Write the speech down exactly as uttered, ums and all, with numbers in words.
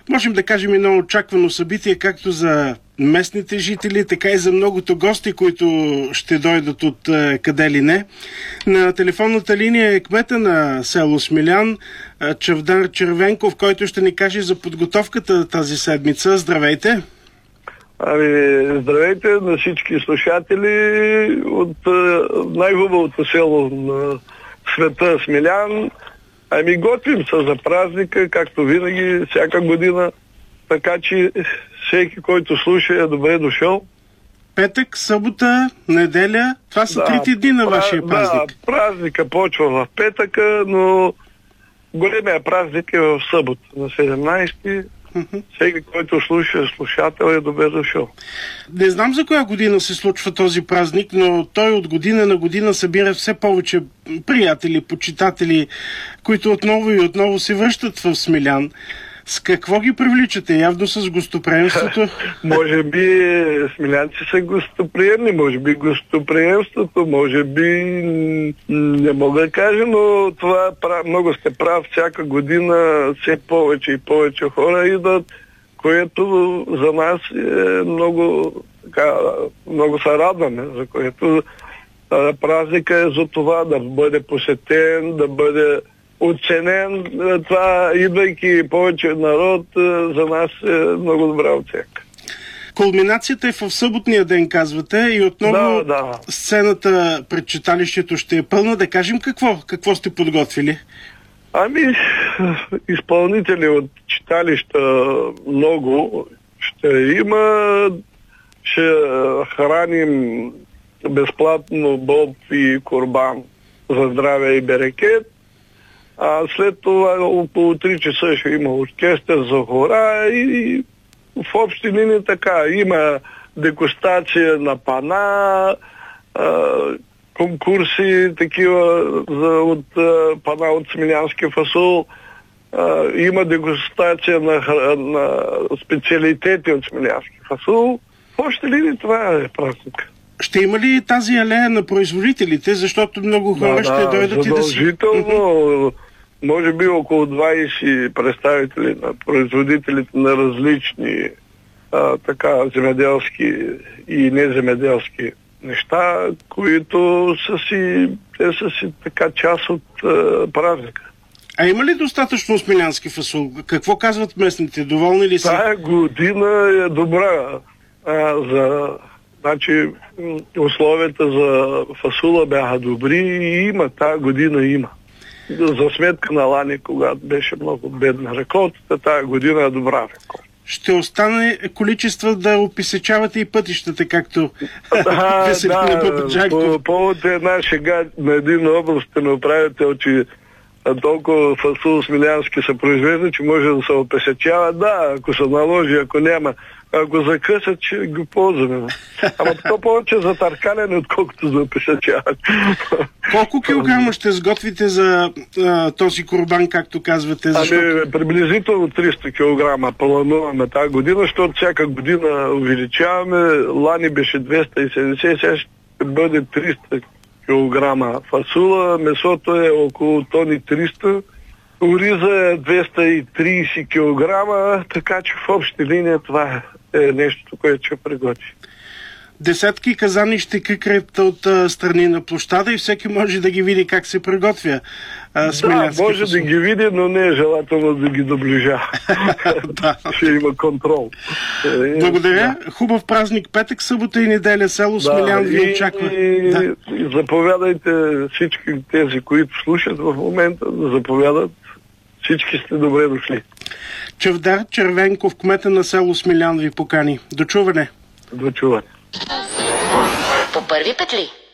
можем да кажем едно очаквано събитие, както за местните жители, така и за многото гости, които ще дойдат от къде ли не. На телефонната линия е кмета на село Смилян, Чавдар Червенков, който ще ни каже за подготовката тази седмица. Здравейте! Ами, здравейте на всички слушатели от най-хубавото село на света Смилян. Ами, готвим се за празника, както винаги, всяка година. Така че всеки, който слуша, е добре дошъл. Петък, събота, неделя, това са да, трите дни на вашия празник. Да, празника почва в петъка, но големия празник е в събота, на седемнайсети. Uh-huh. Всеки, който слуша, слушател, е добре дошъл. Не знам за коя година се случва този празник, но той от година на година събира все повече приятели, почитатели, които отново и отново се връщат в Смилян. С какво ги привличате? Явно с гостоприемството? Може би смилянци са гостоприемни, може би гостоприемството, може би не мога да кажа, но това много сте прав, всяка година все повече и повече хора идват, което за нас е много, така, много се радваме, за което празника е за това да бъде посетен, да бъде оценен. Това, идвайки повече народ, за нас е много добра оценка. Кулминацията е в съботния ден, казвате, и отново да, да. Сцената пред читалището ще е пълна. Да кажем какво? Какво сте подготвили? Ами, изпълнители от читалища много ще има. Ще храним безплатно боб и курбан за здраве и берекет. А след това около три часа ще има оркестър за хора и в общи линии така. Има дегустация на пана, конкурси такива за, от пана от смилянски фасул. Има дегустация на, на специалитети от смилянски фасул. В общи линии това е празник. Ще има ли тази алея на производителите, защото много хора да, ще да, дойдат и да си... задължително. Може би около двайсет представители на производителите на различни а, така земеделски и неземеделски неща, които са си, те са си така част от а, празника. А има ли достатъчно смилянски фасул? Какво казват местните? Доволни ли са? Тая година е добра. А, за, значи, условията за фасула бяха добри и има, тая година има. За сметка на лани, когато беше много бедна реколтата, тая година е добра реколта. Ще остане количество да описечавате и пътищата, както да, весели да, на Бабаджанков. По повод е една шега на един областен управител, че толкова фасул смилянски се произвежда, че може да се описечава. Да, ако се наложи, ако няма. Ако закъсат, ще го ползваме. Ама то повече за търкаляне, отколкото за описачаване. Колко килограма ще сготвите за а, този курбан, както казвате? Защото... Ами, приблизително триста килограма плануваме тази година, защото всяка година увеличаваме. Лани беше двеста и седемдесет, сега ще бъде триста килограма фасула. Месото е около тони триста. Ориза е двеста и трийсет килограма, така че в общи линия това е нещо, което ще приготви. Десетки казани ще крикрят от а, страни на площада и всеки може да ги види как се приготвя а, смилянски Да, може фасул. Да ги види, но не е желателно да ги доближа. да. Ще има контрол. Благодаря. Да. Хубав празник петък, събота и неделя. Село да, Смилян ви очаква. И, да. и заповядайте всички тези, които слушат в момента, да заповядат. Всички сте добре дошли. Чавдар Червенков, кмета на село Смилян, ви покани. До чуване. До чуване. По първи петли.